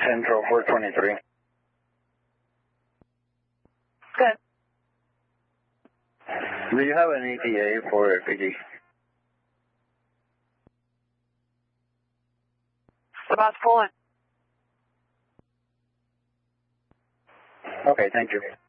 Central 423. Good. Do you have an ETA for Fiji? About to pull in. Okay, thank you.